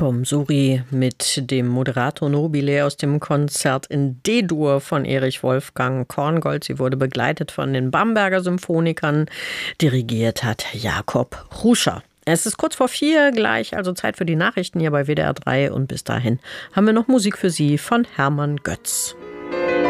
Bomsuri mit dem Moderato nobile aus dem Konzert in D-Dur von Erich Wolfgang Korngold. Sie wurde begleitet von den Bamberger Symphonikern. Dirigiert hat Jakob Ruscher. Es ist kurz vor 4 gleich, also Zeit für die Nachrichten hier bei WDR 3. Und bis dahin haben wir noch Musik für Sie von Hermann Götz.